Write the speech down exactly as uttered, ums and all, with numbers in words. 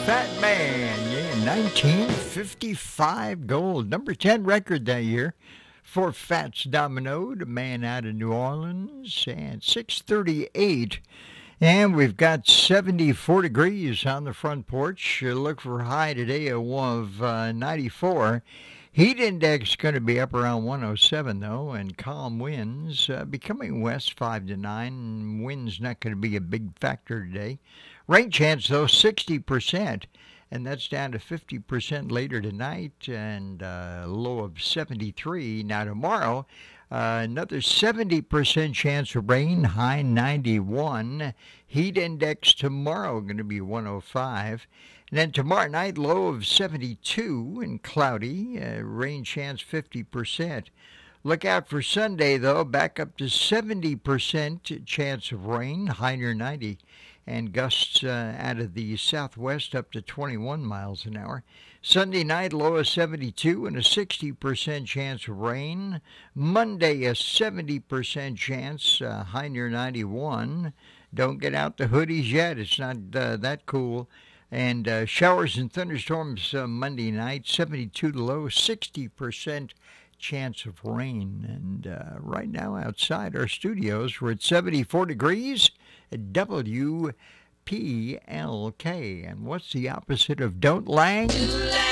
Fat Man, yeah, nineteen fifty-five gold. Number ten record that year for Fats Domino, the man out of New Orleans, and six thirty-eight. And we've got seventy-four degrees on the front porch. Uh, Look for a high today of uh, ninety-four. Heat index going to be up around one oh seven, though, and calm winds uh, becoming west five to nine. Wind's not going to be a big factor today. Rain chance, though, sixty percent, and that's down to fifty percent later tonight, and uh, low of seventy-three. Now, tomorrow, uh, another seventy percent chance of rain, high ninety-one. Heat index tomorrow going to be one oh five. And then tomorrow night, low of seventy-two and cloudy, uh, rain chance fifty percent. Look out for Sunday, though, back up to seventy percent chance of rain, high near ninety, and gusts uh, out of the southwest up to twenty-one miles an hour. Sunday night, low of seventy-two and a sixty percent chance of rain. Monday, a seventy percent chance, uh, high near ninety-one. Don't get out the hoodies yet. It's not uh, that cool. And uh, showers and thunderstorms uh, Monday night, seventy-two to low, sixty percent chance of rain. And uh, right now outside our studios, we're at seventy-four degrees at W P L K. And what's the opposite of don't lang?